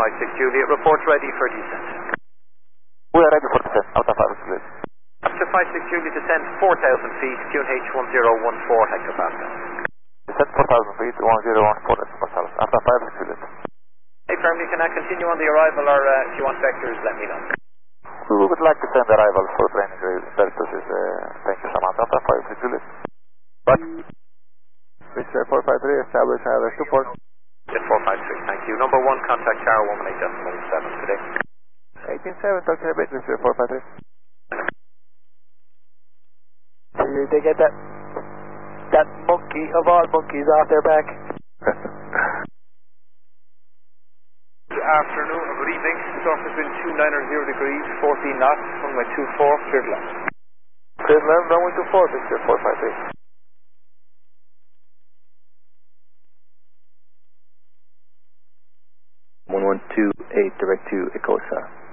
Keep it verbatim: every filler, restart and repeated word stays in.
five six Juliet, report ready for descent. We are ready for descent, Alpha five six Juliet. After five six Juliet, descent four thousand feet, Q N H one zero one four hectopascal. Descent four thousand feet, one zero one four hectopascal, Alpha five six Juliet. Hey, firmly, can I continue on the arrival, or uh, if you want vectors, let me know. We would like to send arrival for training purposes. Uh, thank you so much, Alpha five six Juliet. But, Mister four five three, establish either support. four five three, thank you. Number one, contact tower one one eight decimal seven today. eighteen seven, talking a bit, Mister four five three. Did they get that, that monkey of all monkeys off their back? Afternoon, good evening. Surface wind two nine zero degrees, fourteen knots, runway two four, clear to land. Clear to land, runway two four, Mister four five three. one one two eight, direct to Ecosa.